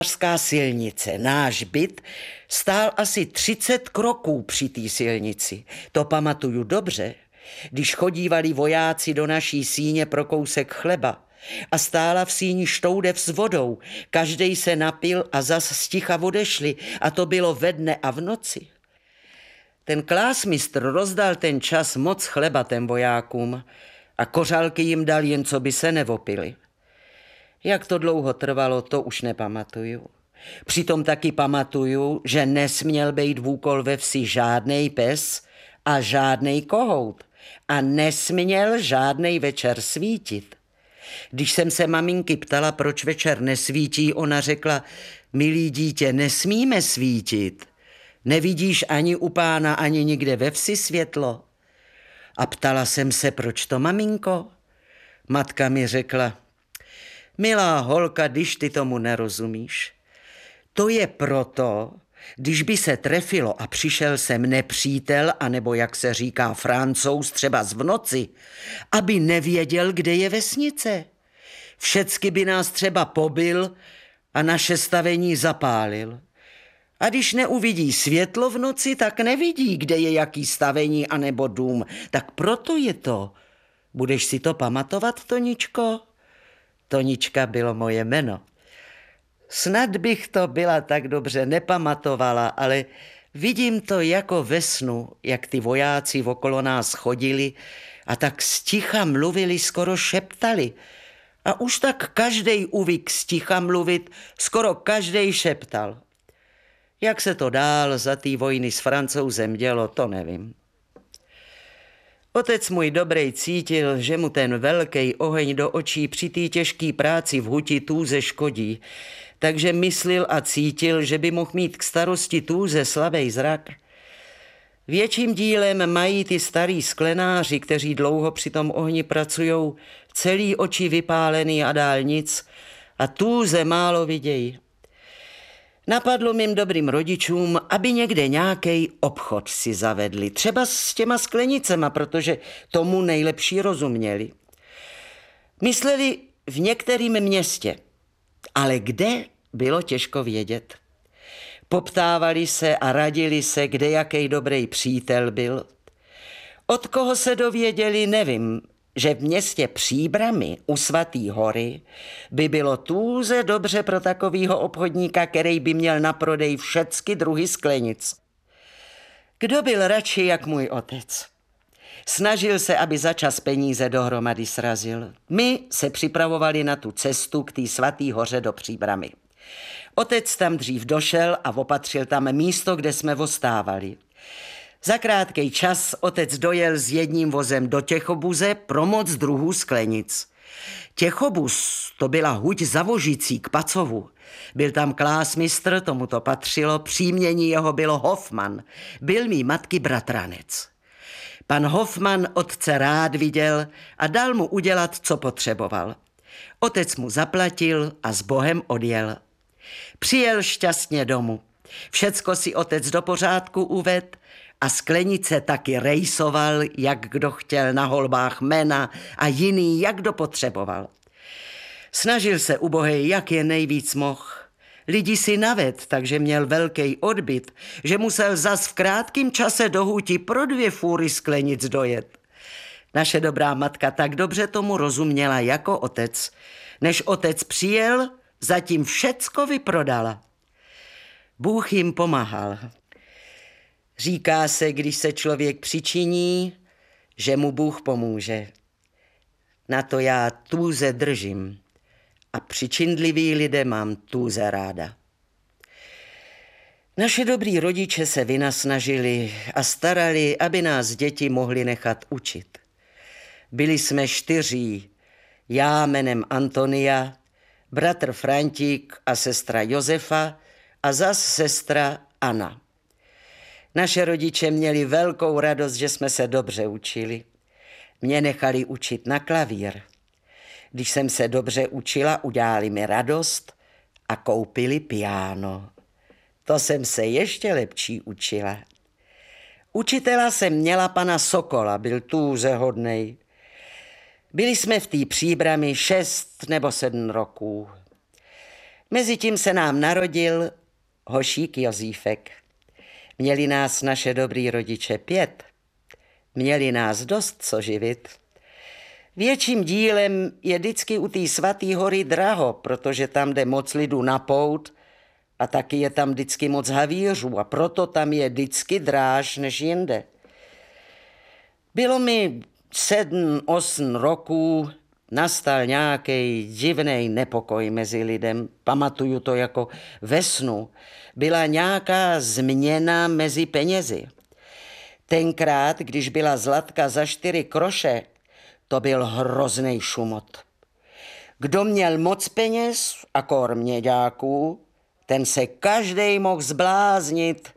Pražská silnice, náš byt, stál asi 30 kroků při té silnici. To pamatuju dobře, když chodívali vojáci do naší síně pro kousek chleba a stála v síni štoudev s vodou. Každej se napil a zas sticha odešli a to bylo ve dne a v noci. Ten klásmistr rozdal ten čas moc chleba těm vojákům a kořálky jim dal, jen co by se nevopili. Jak to dlouho trvalo, to už nepamatuju. Přitom taky pamatuju, že nesměl být v úkol ve vsi žádnej pes a žádnej kohout a nesměl žádnej večer svítit. Když jsem se maminky ptala, proč večer nesvítí, ona řekla, milý dítě, nesmíme svítit. Nevidíš ani u pána, ani nikde ve vsi světlo. A ptala jsem se, proč to, maminko? Matka mi řekla, milá holka, když ty tomu nerozumíš. To je proto, když by se trefilo a přišel sem nepřítel, anebo jak se říká Francouz, třeba v noci, aby nevěděl, kde je vesnice. Všecky by nás třeba pobil a naše stavení zapálil. A když neuvidí světlo v noci, tak nevidí, kde je jaký stavení anebo dům. Tak proto je to. Budeš si to pamatovat, Toničko? Tonička bylo moje jméno. Snad bych to byla tak dobře nepamatovala, ale vidím to jako ve snu, jak ty vojáci okolo nás chodili a tak sticha mluvili, skoro šeptali. A už tak každej uvyk sticha mluvit, skoro každej šeptal. Jak se to dál za té vojny s Francouzem dělo, to nevím. Otec můj dobrej cítil, že mu ten velký oheň do očí při té těžké práci v huti tůze škodí, takže myslil a cítil, že by mohl mít k starosti tůze slabý zrak. Větším dílem mají ty starý sklenáři, kteří dlouho při tom ohni pracujou, celý oči vypálený a dál nic a tůze málo vidějí. Napadlo mým dobrým rodičům, aby někde nějaký obchod si zavedli, třeba s těma sklenicema, protože tomu nejlepší rozuměli. Mysleli v některém městě, ale kde bylo těžko vědět. Poptávali se a radili se, kde jaký dobrý přítel byl. Od koho se dověděli, nevím, že v městě Příbrami u Svatý hory by bylo tůze dobře pro takovýho obchodníka, který by měl na prodej všecky druhy sklenic. Kdo byl radši jak můj otec? Snažil se, aby za čas peníze dohromady srazil. My se připravovali na tu cestu k té Svatý hoře do Příbrami. Otec tam dřív došel a opatřil tam místo, kde jsme ostávali. Za krátký čas otec dojel s jedním vozem do Těchobuze pro moc druhů sklenic. Těchobuz to byla huť za Vožicí k Pacovu. Byl tam klásmistr, tomu to patřilo, příjmení jeho bylo Hofman. Byl mý matky bratranec. Pan Hofman otce rád viděl a dal mu udělat, co potřeboval. Otec mu zaplatil a s Bohem odjel. Přijel šťastně domů. Všecko si otec do pořádku uved a sklenice taky rejsoval, jak kdo chtěl, na holbách mena a jiný, jak kdo potřeboval. Snažil se ubohej, jak je nejvíc mohl. Lidi si naved, takže měl velký odbyt, že musel zas v krátkém čase do huti pro 2 fůry sklenic dojet. Naše dobrá matka tak dobře tomu rozuměla jako otec. Než otec přijel, zatím všecko vyprodala. Bůh jim pomáhal. Říká se, když se člověk přičiní, že mu Bůh pomůže. Na to já tůze držím a přičinlivý lidé mám tůze ráda. Naše dobrý rodiče se vynasnažili a starali, aby nás děti mohli nechat učit. Byli jsme 4, já jménem Antonia, bratr Frantík a sestra Josefa a zas sestra Anna. Naše rodiče měli velkou radost, že jsme se dobře učili. Mě nechali učit na klavír. Když jsem se dobře učila, udělali mi radost a koupili piano. To jsem se ještě lepší učila. Učitela jsem měla pana Sokola, byl tůze hodnej. Byli jsme v té Příbrami 6 nebo 7 roků. Mezitím se nám narodil hošík Jozífek. Měli nás naše dobrý rodiče 5. Měli nás dost co živit. Větším dílem je vždycky u té svatý hory draho, protože tam jde moc lidu na pout a taky je tam vždycky moc havířů a proto tam je vždycky dráž než jinde. Bylo mi 7-8 roků, nastal nějaký divný nepokoj mezi lidem. Pamatuju to jako ve snu. Byla nějaká změna mezi penězi. Tenkrát, když byla zlatka za 4 kroše, to byl hrozný šumot. Kdo měl moc peněz a kor měďáků, ten se každej mohl zbláznit.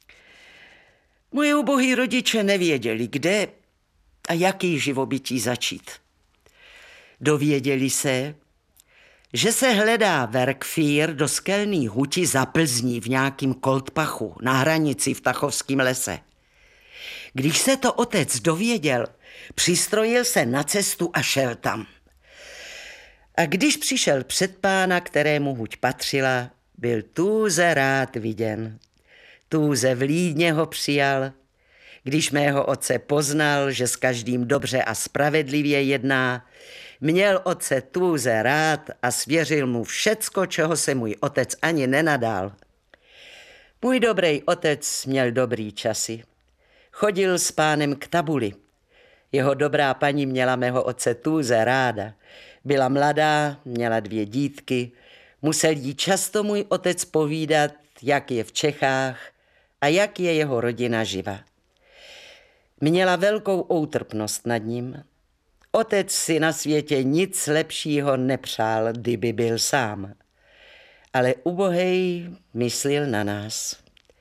Moje ubohý rodiče nevěděli, kde a jaký živobytí začít. Dověděli se, že se hledá verkfír do skelný huti za Plzní v nějakým Koltpachu na hranici v Tachovském lese. Když se to otec dověděl, přistrojil se na cestu a šel tam. A když přišel před pána, kterému huť patřila, byl tůze rád viděn. Tůze vlídně ho přijal. Když mého otce poznal, že s každým dobře a spravedlivě jedná, měl otce tůze rád a svěřil mu všecko, čeho se můj otec ani nenadal. Můj dobrý otec měl dobrý časy. Chodil s pánem k tabuli. Jeho dobrá paní měla mého otce tůze ráda. Byla mladá, měla 2 dítky. Musel jí často můj otec povídat, jak je v Čechách a jak je jeho rodina živa. Měla velkou outrpnost nad ním. Otec si na světě nic lepšího nepřál, kdyby byl sám. Ale ubohej myslil na nás.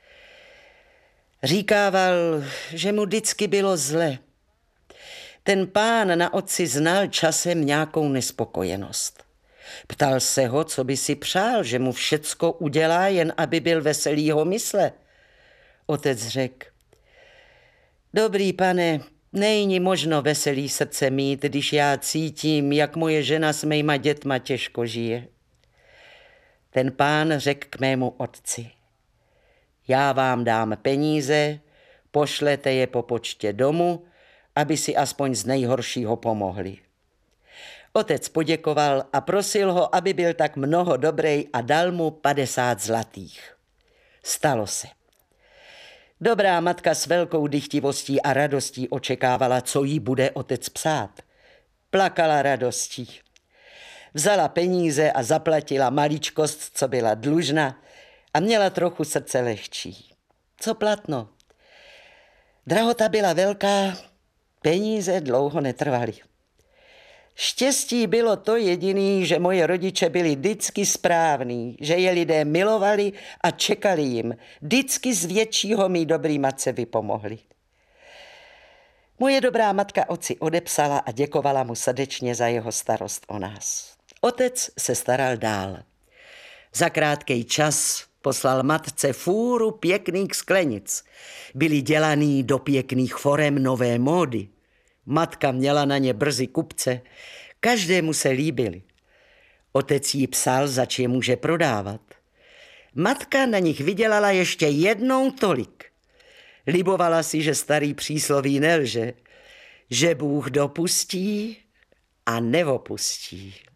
Říkával, že mu vždycky bylo zle. Ten pán na otci znal časem nějakou nespokojenost. Ptal se ho, co by si přál, že mu všecko udělá, jen aby byl veselýho mysle. Otec řekl, dobrý pane, není možno veselý srdce mít, když já cítím, jak moje žena s mýma dětma těžko žije. Ten pán řekl k mému otci, já vám dám peníze, pošlete je po počtě domů, aby si aspoň z nejhoršího pomohli. Otec poděkoval a prosil ho, aby byl tak mnoho dobrej a dal mu 50 zlatých. Stalo se. Dobrá matka s velkou dychtivostí a radostí očekávala, co jí bude otec psát. Plakala radostí. Vzala peníze a zaplatila maličkost, co byla dlužna, a měla trochu srdce lehčí. Co platno? Drahota byla velká, peníze dlouho netrvaly. Štěstí bylo to jediný, že moje rodiče byli vždycky správní, že je lidé milovali a čekali jim. Vždycky z většího mý dobrý matce vypomohli. Moje dobrá matka otci odepsala a děkovala mu srdečně za jeho starost o nás. Otec se staral dál. Za krátký čas poslal matce fůru pěkných sklenic. Byly dělaný do pěkných forem nové módy. Matka měla na ně brzy kupce, každému se líbily. Otec jí psal, zač je může prodávat. Matka na nich vydělala ještě jednou tolik. Libovala si, že starý přísloví nelže, že Bůh dopustí a nevopustí.